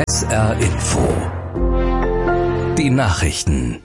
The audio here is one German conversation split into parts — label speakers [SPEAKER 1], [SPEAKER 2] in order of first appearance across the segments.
[SPEAKER 1] SR Info. Die Nachrichten.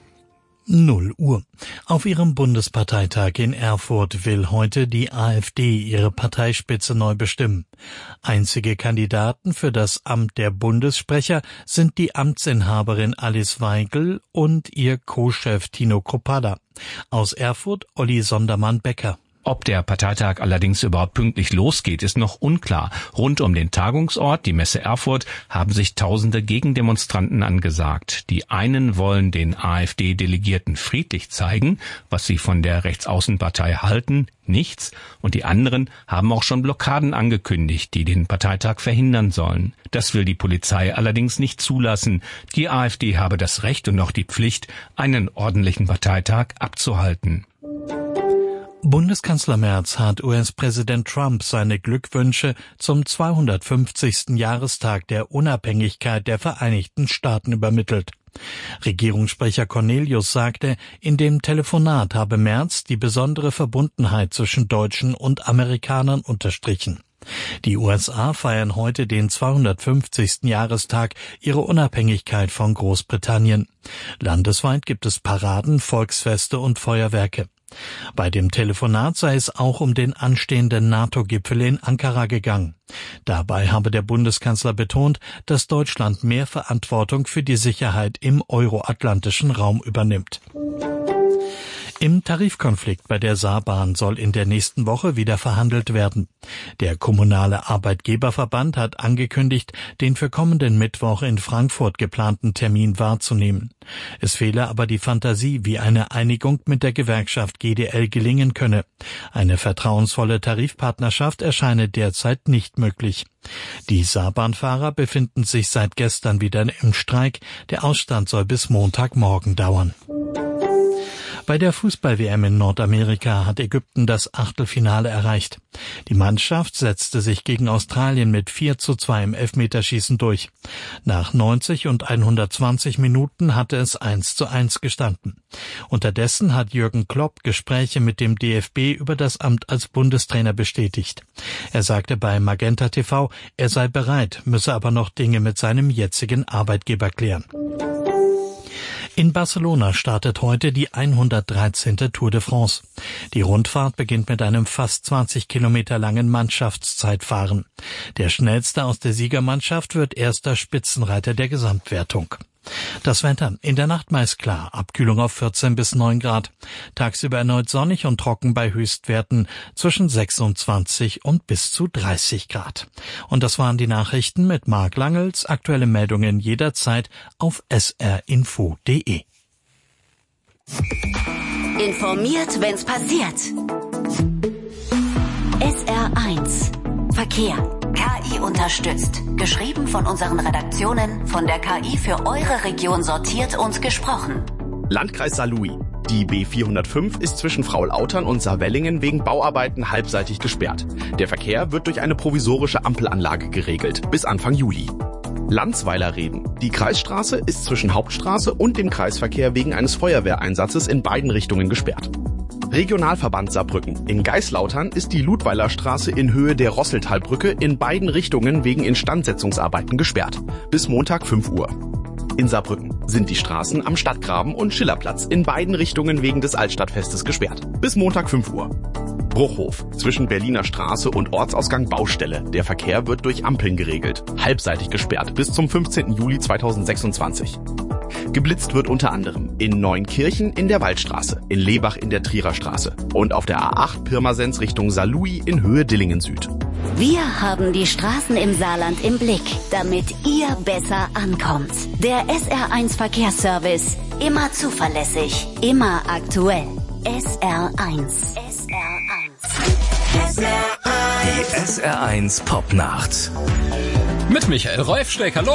[SPEAKER 2] 0 Uhr. Auf ihrem Bundesparteitag in Erfurt will heute die AfD ihre Parteispitze neu bestimmen. Einzige Kandidaten für das Amt der Bundessprecher sind die Amtsinhaberin Alice Weigel und ihr Co-Chef Tino Krupada. Aus Erfurt Olli Sondermann-Becker.
[SPEAKER 3] Ob der Parteitag allerdings überhaupt pünktlich losgeht, ist noch unklar. Rund um den Tagungsort, die Messe Erfurt, haben sich Tausende Gegendemonstranten angesagt. Die einen wollen den AfD-Delegierten friedlich zeigen, was sie von der Rechtsaußenpartei halten, nichts. Und die anderen haben auch schon Blockaden angekündigt, die den Parteitag verhindern sollen. Das will die Polizei allerdings nicht zulassen. Die AfD habe das Recht und auch die Pflicht, einen ordentlichen Parteitag abzuhalten.
[SPEAKER 2] Bundeskanzler Merz hat US-Präsident Trump seine Glückwünsche zum 250. Jahrestag der Unabhängigkeit der Vereinigten Staaten übermittelt. Regierungssprecher Cornelius sagte, in dem Telefonat habe Merz die besondere Verbundenheit zwischen Deutschen und Amerikanern unterstrichen. Die USA feiern heute den 250. Jahrestag ihrer Unabhängigkeit von Großbritannien. Landesweit gibt es Paraden, Volksfeste und Feuerwerke. Bei dem Telefonat sei es auch um den anstehenden NATO-Gipfel in Ankara gegangen. Dabei habe der Bundeskanzler betont, dass Deutschland mehr Verantwortung für die Sicherheit im euroatlantischen Raum übernimmt. Im Tarifkonflikt bei der Saarbahn soll in der nächsten Woche wieder verhandelt werden. Der kommunale Arbeitgeberverband hat angekündigt, den für kommenden Mittwoch in Frankfurt geplanten Termin wahrzunehmen. Es fehle aber die Fantasie, wie eine Einigung mit der Gewerkschaft GDL gelingen könne. Eine vertrauensvolle Tarifpartnerschaft erscheine derzeit nicht möglich. Die Saarbahnfahrer befinden sich seit gestern wieder im Streik. Der Ausstand soll bis Montagmorgen dauern. Bei der Fußball-WM in Nordamerika hat Ägypten das Achtelfinale erreicht. Die Mannschaft setzte sich gegen Australien mit 4:2 im Elfmeterschießen durch. Nach 90 und 120 Minuten hatte es 1:1 gestanden. Unterdessen hat Jürgen Klopp Gespräche mit dem DFB über das Amt als Bundestrainer bestätigt. Er sagte bei Magenta TV, er sei bereit, müsse aber noch Dinge mit seinem jetzigen Arbeitgeber klären. In Barcelona startet heute die 113. Tour de France. Die Rundfahrt beginnt mit einem fast 20 Kilometer langen Mannschaftszeitfahren. Der schnellste aus der Siegermannschaft wird erster Spitzenreiter der Gesamtwertung. Das Wetter. In der Nacht meist klar, Abkühlung auf 14 bis 9 Grad. Tagsüber erneut sonnig und trocken bei Höchstwerten zwischen 26 und bis zu 30 Grad. Und das waren die Nachrichten mit Marc Langels. Aktuelle Meldungen jederzeit auf srinfo.de.
[SPEAKER 4] Informiert, wenn's passiert. SR1 Verkehr. KI unterstützt. Geschrieben von unseren Redaktionen, von der KI für eure Region sortiert und gesprochen.
[SPEAKER 5] Landkreis Saarlouis. Die B405 ist zwischen Fraulautern und Saarwellingen wegen Bauarbeiten halbseitig gesperrt. Der Verkehr wird durch eine provisorische Ampelanlage geregelt, bis Anfang Juli. Landsweiler-Reden. Die Kreisstraße ist zwischen Hauptstraße und dem Kreisverkehr wegen eines Feuerwehreinsatzes in beiden Richtungen gesperrt. Regionalverband Saarbrücken. In Geislautern ist die Ludweilerstraße in Höhe der Rosseltalbrücke in beiden Richtungen wegen Instandsetzungsarbeiten gesperrt. Bis Montag 5 Uhr. In Saarbrücken sind die Straßen am Stadtgraben und Schillerplatz in beiden Richtungen wegen des Altstadtfestes gesperrt. Bis Montag 5 Uhr. Bruchhof. Zwischen Berliner Straße und Ortsausgang Baustelle. Der Verkehr wird durch Ampeln geregelt. Halbseitig gesperrt bis zum 15. Juli 2026. Geblitzt wird unter anderem in Neunkirchen in der Waldstraße, in Lebach in der Trierer Straße und auf der A8 Pirmasens Richtung Saarlouis in Höhe Dillingen Süd.
[SPEAKER 4] Wir haben die Straßen im Saarland im Blick, damit ihr besser ankommt. Der SR1 Verkehrsservice. Immer zuverlässig, immer aktuell. SR1.
[SPEAKER 1] Die SR1 Popnacht.
[SPEAKER 6] Mit Michael Reufsteck, hallo.